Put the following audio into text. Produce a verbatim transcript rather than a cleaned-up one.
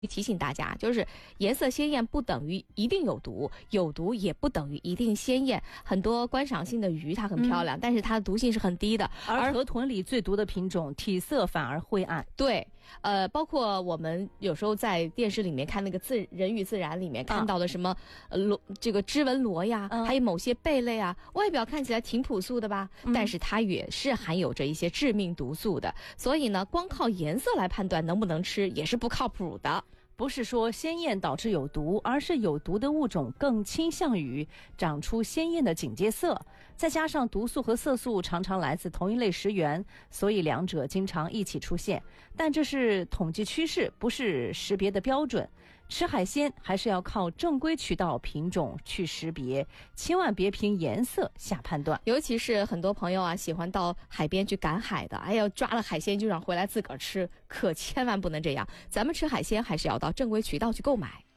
提醒大家，就是颜色鲜艳不等于一定有毒，有毒也不等于一定鲜艳。很多观赏性的鱼它很漂亮，嗯、但是它的毒性是很低的。 而河豚里最毒的品种体色反而灰暗。 对，呃，包括我们有时候在电视里面看那个自人与自然里面看到的什么、啊、呃螺这个织纹螺呀、啊，还有某些贝类啊，外表看起来挺朴素的吧，嗯、但是它也是含有着一些致命毒素的。所以呢，光靠颜色来判断能不能吃也是不靠谱的。 不是说鲜艳导致有毒，而是有毒的物种更倾向于长出鲜艳的警戒色，再加上毒素和色素常常来自同一类食源，所以两者经常一起出现。但这是统计趋势，不是识别的标准。吃海鲜还是要靠正规渠道品种去识别，千万别凭颜色下判断。 尤其是很多朋友啊喜欢到海边去赶海的，哎呀，抓了海鲜就让回来自个儿吃，可千万不能这样。咱们吃海鲜还是要到正规渠道去购买。